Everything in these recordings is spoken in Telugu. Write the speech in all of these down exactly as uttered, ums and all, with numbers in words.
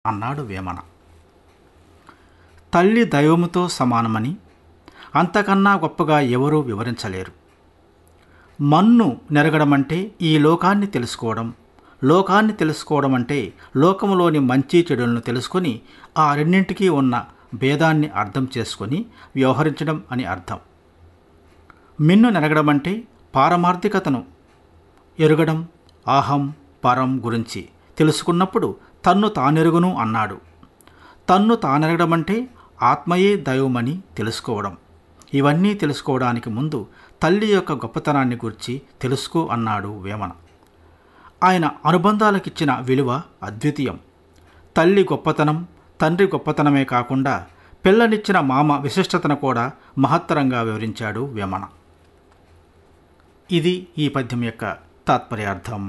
అన్నాడు వేమన. తల్లి దైవముతో సమానమని అంతకన్నా గొప్పగా ఎవరూ వివరించలేరు. మన్ను నెరగడమంటే ఈ లోకాన్ని తెలుసుకోవడం, లోకాన్ని తెలుసుకోవడం అంటే లోకములోని మంచి చెడులను తెలుసుకొని ఆ రెండింటికి ఉన్న భేదాన్ని అర్థం చేసుకొని వ్యవహరించడం అని అర్థం. మిన్ను నెరగడం అంటే పారమార్థికతను ఎరుగడం, అహం పరం గురించి తెలుసుకున్నప్పుడు తన్ను తానెరుగును అన్నాడు. తన్ను తానెరగడమంటే ఆత్మయే దైవమని తెలుసుకోవడం. ఇవన్నీ తెలుసుకోవడానికి ముందు తల్లి యొక్క గొప్పతనాన్ని గురించి తెలుసుకో అన్నాడు వేమన. ఆయన అనుబంధాలకిచ్చిన విలువ అద్వితీయం. తల్లి గొప్పతనం తండ్రి గొప్పతనమే కాకుండా పిల్లనిచ్చిన మామ విశిష్టతను కూడా మహత్తరంగా వివరించాడు వేమన. ఇది ఈ పద్యం యొక్క తాత్పర్యార్థం.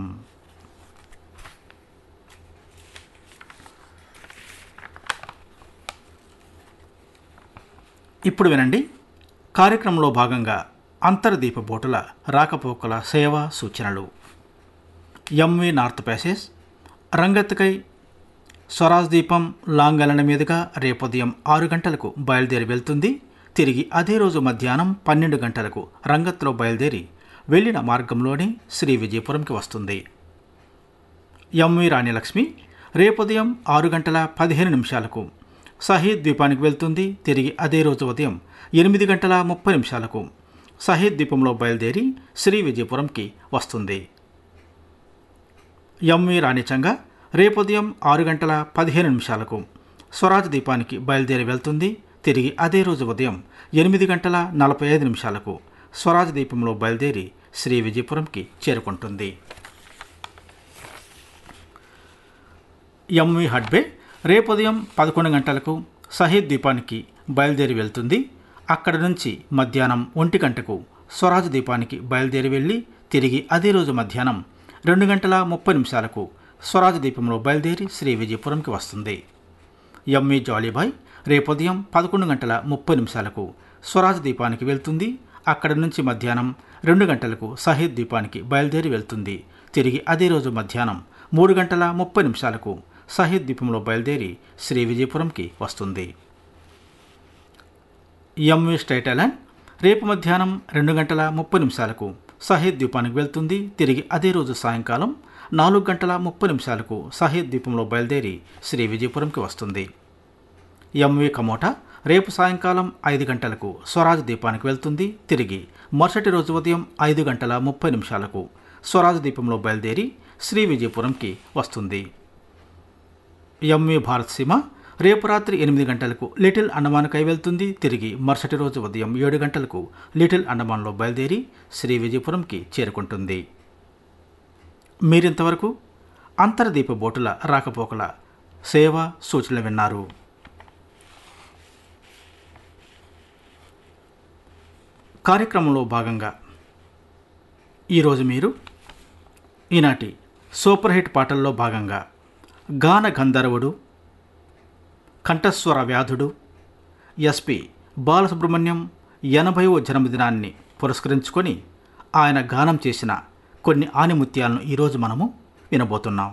ఇప్పుడు వినండి. కార్యక్రమంలో భాగంగా అంతర్దీప బోటుల రాకపోకల సేవా సూచనలు. ఎంవి నార్త్ ప్యాసేజ్ రంగత్కై స్వరాజ్ దీపం లాంగలన మీదుగా రేపు ఉదయం ఆరు గంటలకు బయలుదేరి వెళ్తుంది. తిరిగి అదే రోజు మధ్యాహ్నం పన్నెండు గంటలకు రంగత్లో బయలుదేరి వెళ్ళిన మార్గంలోనే శ్రీ విజయపురంకి వస్తుంది. ఎంవి రాణిలక్ష్మి రేపు ఉదయం ఆరు గంటల పదిహేను నిమిషాలకు షహీద్ ద్వీపానికి వెళ్తుంది. తిరిగి అదే రోజు ఉదయం ఎనిమిది గంటల ముప్పై నిమిషాలకు షహీద్ ద్వీపంలో బయలుదేరి శ్రీ విజయపురంకి వస్తుంది. ఎంవి రాణిచంగా రేపు ఉదయం ఆరు గంటల పదిహేను నిమిషాలకు స్వరాజ్ ద్వీపానికి బయలుదేరి వెళ్తుంది. తిరిగి అదే రోజు ఉదయం ఎనిమిది గంటల నలభై ఐదు నిమిషాలకు స్వరాజ్ ద్వీపంలో బయలుదేరి శ్రీ విజయపురంకి చేరుకుంటుంది. ఎంవి హడ్బే రేపు ఉదయం పదకొండు గంటలకు షహీద్ ద్వీపానికి బయలుదేరి వెళ్తుంది. అక్కడి నుంచి మధ్యాహ్నం ఒంటి గంటకు స్వరాజ్ ద్వీపానికి బయలుదేరి వెళ్ళి తిరిగి అదే రోజు మధ్యాహ్నం రెండు గంటల ముప్పై నిమిషాలకు స్వరాజ్ ద్వీపంలో బయలుదేరి శ్రీ విజయపురంకి వస్తుంది. ఎంవి జాలీబాయ్ రేపు ఉదయం పదకొండు గంటల ముప్పై నిమిషాలకు స్వరాజ్ ద్వీపానికి వెళ్తుంది. అక్కడి నుంచి మధ్యాహ్నం రెండు గంటలకు షహీద్ ద్వీపానికి బయలుదేరి వెళ్తుంది. తిరిగి అదే రోజు మధ్యాహ్నం మూడు గంటల ముప్పై నిమిషాలకు షహీద్ ద్వీపంలో బయలుదేరి శ్రీ విజయపురంకి వస్తుంది. ఎంవి స్ట్రైట్ ఐలాండ్ రేపు మధ్యాహ్నం రెండు గంటల ముప్పై నిమిషాలకు షహీద్ ద్వీపానికి వెళ్తుంది. తిరిగి అదే రోజు సాయంకాలం నాలుగు గంటల ముప్పై నిమిషాలకు షహీద్ ద్వీపంలో బయలుదేరి శ్రీ విజయపురంకి వస్తుంది. ఎంవి కమోటా రేపు సాయంకాలం ఐదు గంటలకు స్వరాజ్ ద్వీపానికి వెళ్తుంది. తిరిగి మరుసటి రోజు ఉదయం ఐదు గంటల ముప్పై నిమిషాలకు స్వరాజ్ ద్వీపంలో బయలుదేరి శ్రీ విజయపురంకి వస్తుంది. ఎంవి భారత్ సీమ రేపు రాత్రి ఎనిమిది గంటలకు లిటిల్ అండమాన్కై వెళ్తుంది. తిరిగి మరుసటి రోజు ఉదయం ఏడు గంటలకు లిటిల్ అండమాన్లో బయలుదేరి శ్రీ విజయపురంకి చేరుకుంటుంది. మీరింతవరకు అంతర్దీప బోటుల రాకపోకల సేవా సూచనలు విన్నారు. కార్యక్రమంలో భాగంగా ఈరోజు మీరు ఈనాటి సూపర్ హిట్ పాటల్లో భాగంగా గాన గంధర్వుడు, కంఠస్వర వ్యాధుడు ఎస్పి బాలసుబ్రహ్మణ్యం ఎనభైవ జన్మదినాన్ని పురస్కరించుకొని ఆయన గానం చేసిన కొన్ని ఆణిముత్యాలను ఈరోజు మనము వినబోతున్నాం.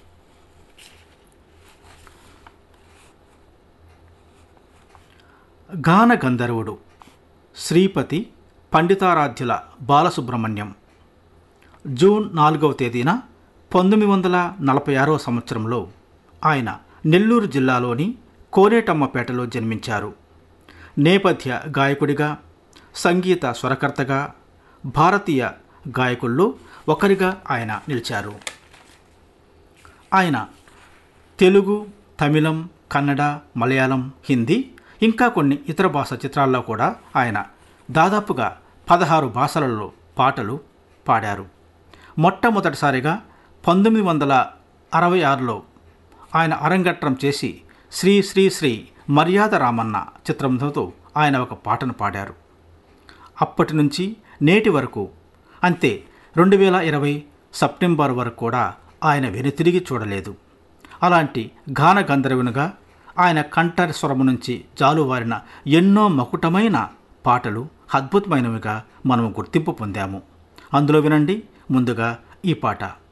గాన గంధర్వుడు శ్రీపతి పండితారాధ్యుల బాలసుబ్రహ్మణ్యం జూన్ నాలుగవ తేదీన పంతొమ్మిది వందల నలభై ఆరవ సంవత్సరంలో ఆయన నెల్లూరు జిల్లాలోని కోనేటమ్మపేటలో జన్మించారు. నేపథ్య గాయకుడిగా, సంగీత స్వరకర్తగా, భారతీయ గాయకుల్లో ఒకరిగా ఆయన నిలిచారు. ఆయన తెలుగు, తమిళం, కన్నడ, మలయాళం, హిందీ ఇంకా కొన్ని ఇతర భాష చిత్రాల్లో కూడా ఆయన దాదాపుగా పదహారు భాషలలో పాటలు పాడారు. మొట్టమొదటిసారిగా పంతొమ్మిది వందల అరవై ఆరులో ఆయన అరంగేట్రం చేసి శ్రీ శ్రీ శ్రీ మర్యాద రామన్న చిత్రంతో ఆయన ఒక పాటను పాడారు. అప్పటి నుంచి నేటి వరకు అంతే రెండు వేల ఇరవై సెప్టెంబర్ వరకు కూడా ఆయన వెనుతిరిగి చూడలేదు. అలాంటి గాన గంధర్వునిగా ఆయన కంఠస్వరము నుంచి జాలువారిన ఎన్నో మకుటమైన పాటలు అద్భుతమైనవిగా మనము గుర్తింపు పొందాము. అందులో వినండి ముందుగా ఈ పాట.